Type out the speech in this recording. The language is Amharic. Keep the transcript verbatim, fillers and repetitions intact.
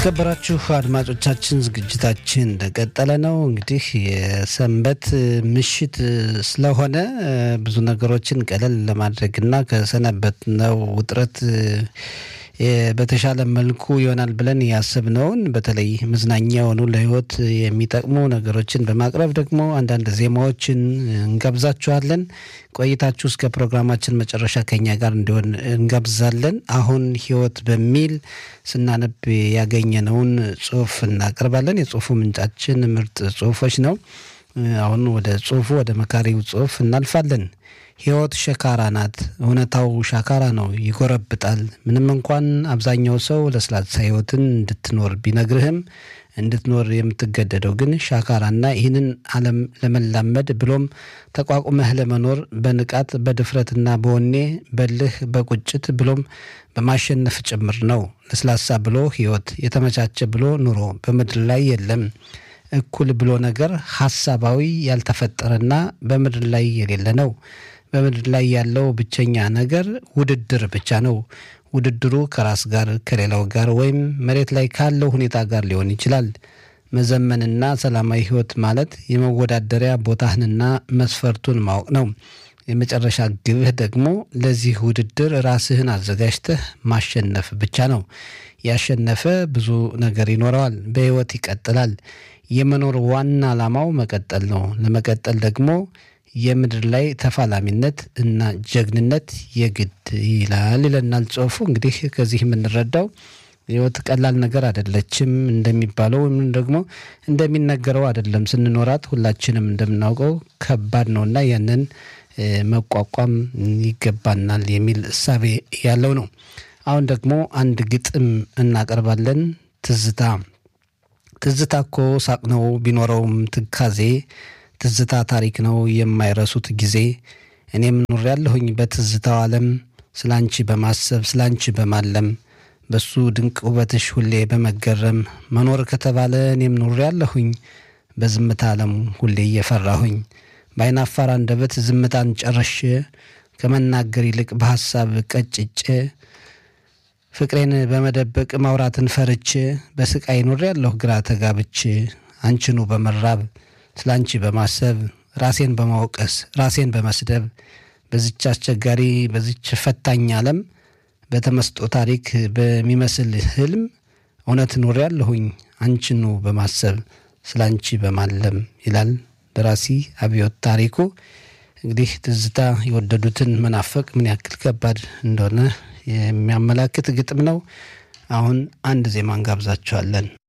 የተከበራችሁ አድማጮቻችን ዝግጅታችን እንደቀጠለ ነው። እንግዲህ የሰንበት ምሽት ስለሆነ ብዙ ነገሮችን ቀለል ለማድረግና ከሰነበት ነው ውጥረት በተሻለ መልኩ ይሆናል ብለን ያሰብነውን በተለይ መዝናኛ የሆኑ ለህይወት የሚጠቅሙ ነገሮችን በማቅረብ ደግሞ አንዳንድ ዜማዎችን እንጋብዛችኋለን። ቆይታችሁ እስከ ፕሮግራማችን መጨረሻ ከኛ ጋር እንዲሆን እንጋብዛለን። አሁን ህይወት በሚል ስናነብ ያገኘነውን ጽሁፍ እናቀርባለን። የጽሁፉ ምንጫችን ምርጥ ጽሁፎች ነው። አሁን ወደ ጽሁፉ ወደ መካሪው ጽሁፍ እናልፋለን። ህይወት ሸካራ ናት። እውነታው ሻካራ ነው፣ ይጎረብጣል። ምንም እንኳን አብዛኛው ሰው ለስላሳ ህይወትን እንድትኖር ቢነግርህም እንድትኖር የምትገደደው ግን ሻካራና ይህንን ዓለም ለመላመድ ብሎም ተቋቁመህ ለመኖር በንቃት በድፍረትና በወኔ በልህ በቁጭት ብሎም በማሸነፍ ጭምር ነው። ለስላሳ ብሎ ህይወት የተመቻቸ ብሎ ኑሮ በምድር ላይ የለም። እኩል ብሎ ነገር ሐሳባዊ ያልተፈጠረና በምድር ላይ የሌለ ነው። በምድር ላይ ያለው ብቸኛ ነገር ውድድር ብቻ ነው። ውድድሩ ከራስ ጋር ከሌላው ጋር ወይም መሬት ላይ ካለው ሁኔታ ጋር ሊሆን ይችላል። መዘመንና ሰላማዊ ህይወት ማለት የመወዳደሪያ ቦታህንና መስፈርቱን ማወቅ ነው። የመጨረሻ ግብህ ደግሞ ለዚህ ውድድር ራስህን አዘጋጅተህ ማሸነፍ ብቻ ነው። ያሸነፈ ብዙ ነገር ይኖረዋል፣ በህይወት ይቀጥላል። የመኖር ዋና ዓላማው መቀጠል ነው። ለመቀጠል ደግሞ የምድር ላይ ተፋላሚነት እና ጀግንነት የግድ ይላል ይለናል ጽሁፉ። እንግዲህ ከዚህ የምንረዳው ህይወት ቀላል ነገር አይደለችም እንደሚባለው ወይም ደግሞ እንደሚነገረው አይደለም። ስንኖራት ሁላችንም እንደምናውቀው ከባድ ነውና ያንን መቋቋም ይገባናል የሚል እሳቤ ያለው ነው። አሁን ደግሞ አንድ ግጥም እናቀርባለን። ትዝታ ትዝታ እኮ ሳቅ ነው ቢኖረውም ትካዜ፣ ትዝታ ታሪክ ነው የማይረሱት ጊዜ። እኔም ኖሬያለሁኝ በትዝታው ዓለም ስላንቺ በማሰብ ስላንቺ በማለም በሱ ድንቅ ውበትሽ ሁሌ በመገረም መኖር ከተባለ እኔም ኖሬያለሁኝ በዝምታ ዓለም ሁሌ እየፈራሁኝ በአይናፋር አንደበት ዝምታን ጨርሼ ከመናገር ይልቅ በሐሳብ ቀጭጬ ፍቅሬን በመደበቅ ማውራትን ፈርቼ በስቃይ ኖሬያለሁ ግራ ተጋብቼ አንቺኑ በመራብ ስላንቺ በማሰብ ራሴን በማወቀስ ራሴን በመስደብ በዚች አስቸጋሪ በዚች ፈታኝ ዓለም በተመስጦ ታሪክ በሚመስል ህልም እውነት ኖሬያለሁኝ አንቺኑ በማሰብ ስላንቺ በማለም ይላል ደራሲ አብዮት ታሪኩ። እንግዲህ ትዝታ የወደዱትን መናፈቅ ምን ያክል ከባድ እንደሆነ የሚያመላክት ግጥም ነው። አሁን አንድ ዜማ እንጋብዛችኋለን።